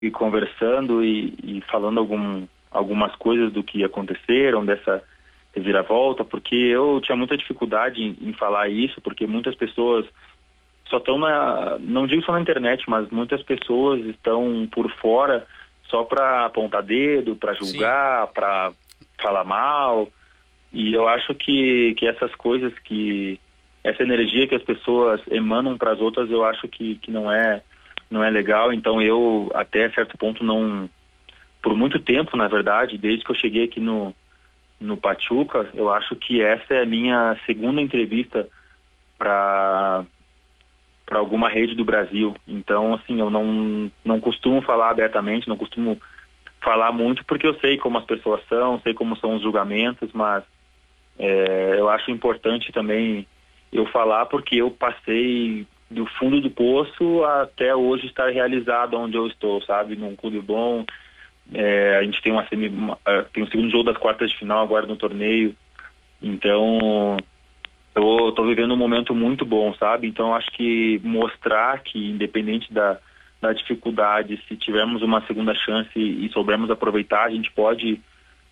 e conversando e falando algumas coisas do que aconteceram, dessa reviravolta, porque eu tinha muita dificuldade em falar isso, porque muitas pessoas só estão não digo só na internet, mas muitas pessoas estão por fora só para apontar dedo, para julgar, para falar mal. E eu acho que essas coisas, essa energia que as pessoas emanam para as outras, eu acho que não é legal. Então eu, até certo ponto, não, por muito tempo, na verdade, desde que eu cheguei aqui no Pachuca, eu acho que essa é a minha segunda entrevista para alguma rede do Brasil. Então, assim, eu não costumo falar abertamente, não costumo falar muito, porque eu sei como as pessoas são, sei como são os julgamentos, mas eu acho importante também eu falar, porque eu passei do fundo do poço até hoje estar realizado onde eu estou, sabe? Num clube bom. A gente tem tem o segundo jogo das quartas de final agora no torneio. Então, eu tô vivendo um momento muito bom, sabe? Então, acho que mostrar que, independente da dificuldade, se tivermos uma segunda chance e soubermos aproveitar, a gente pode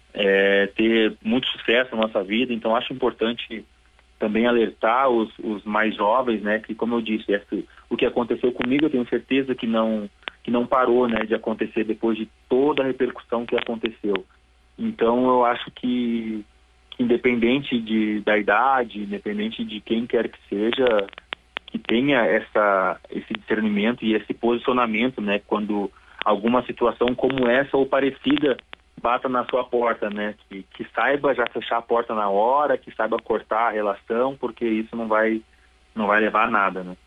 ter muito sucesso na nossa vida. Então, acho importante também alertar os mais jovens, né? Que, como eu disse, o que aconteceu comigo, eu tenho certeza que não parou, né, de acontecer depois de toda a repercussão que aconteceu. Então, eu acho que independente da idade, independente de quem quer que seja, que tenha esse discernimento e esse posicionamento, né, quando alguma situação como essa ou parecida bata na sua porta, né, que saiba já fechar a porta na hora, que saiba cortar a relação, porque isso não vai levar a nada, né.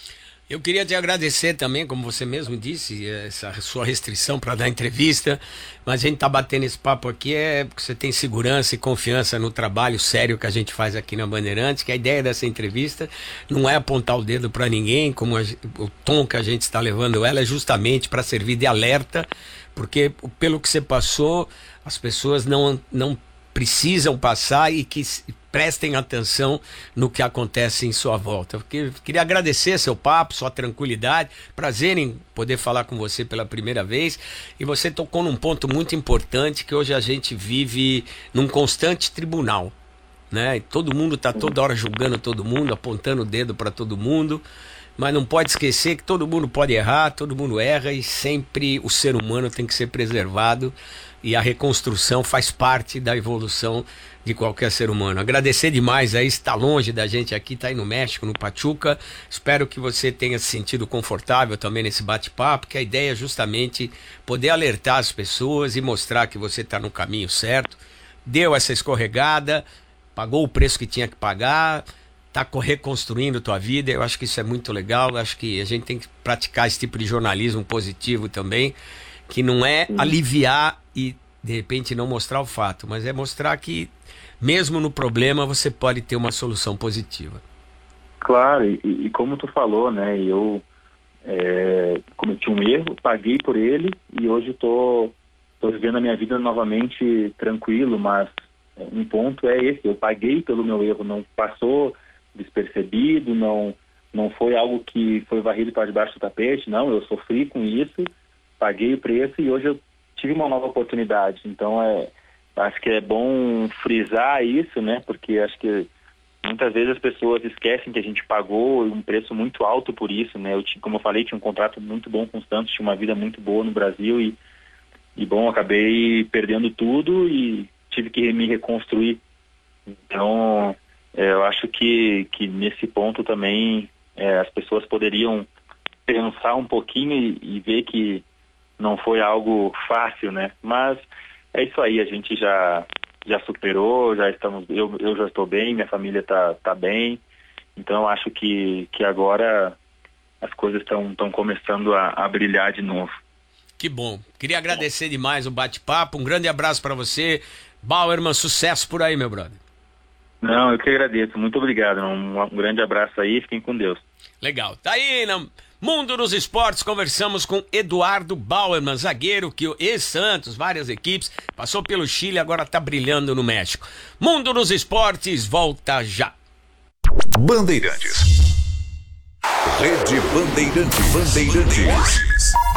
Eu queria te agradecer também, como você mesmo disse, essa sua restrição para dar entrevista, mas a gente está batendo esse papo aqui porque você tem segurança e confiança no trabalho sério que a gente faz aqui na Bandeirantes, que a ideia dessa entrevista não é apontar o dedo para ninguém, como o tom que a gente está levando ela é justamente para servir de alerta, porque pelo que você passou, as pessoas não precisam passar e que prestem atenção no que acontece em sua volta. Eu queria agradecer seu papo, sua tranquilidade, prazer em poder falar com você pela primeira vez, e você tocou num ponto muito importante, que hoje a gente vive num constante tribunal, né? E todo mundo está toda hora julgando todo mundo, apontando o dedo para todo mundo, mas não pode esquecer que todo mundo pode errar, todo mundo erra, e sempre o ser humano tem que ser preservado, e a reconstrução faz parte da evolução de qualquer ser humano. Agradecer demais aí, está longe da gente aqui, está aí no México, no Pachuca. Espero que você tenha se sentido confortável também nesse bate-papo, que a ideia é justamente poder alertar as pessoas e mostrar que você está no caminho certo. Deu essa escorregada, pagou o preço que tinha que pagar, está reconstruindo tua vida. Eu acho que isso é muito legal. Eu acho que a gente tem que praticar esse tipo de jornalismo positivo também, que não é aliviar e de repente não mostrar o fato, mas é mostrar que mesmo no problema você pode ter uma solução positiva. Claro, e como tu falou, né, eu cometi um erro, paguei por ele e hoje estou vivendo a minha vida novamente tranquilo, mas um ponto é esse: eu paguei pelo meu erro, não passou despercebido, não foi algo que foi varrido para debaixo do tapete, não, eu sofri com isso, paguei o preço e hoje eu tive uma nova oportunidade. Então acho que é bom frisar isso, né, porque acho que muitas vezes as pessoas esquecem que a gente pagou um preço muito alto por isso, né. Como eu falei, tinha um contrato muito bom com o Santos, tinha uma vida muito boa no Brasil e bom, acabei perdendo tudo e tive que me reconstruir. Então, eu acho que nesse ponto também as pessoas poderiam pensar um pouquinho e ver que não foi algo fácil, né? Mas é isso aí, a gente já superou, eu já estou bem, minha família tá bem. Então eu acho que agora as coisas estão começando a brilhar de novo. Que bom. Queria agradecer demais o bate-papo. Um grande abraço para você. Bauerman, sucesso por aí, meu brother. Não, eu que agradeço. Muito obrigado. Um grande abraço aí. Fiquem com Deus. Legal. Tá aí, no Mundo dos Esportes, conversamos com Eduardo Bauerman, zagueiro que o ex-Santos, várias equipes, passou pelo Chile, agora tá brilhando no México. Mundo dos Esportes, volta já. Bandeirantes. Rede Bandeirantes.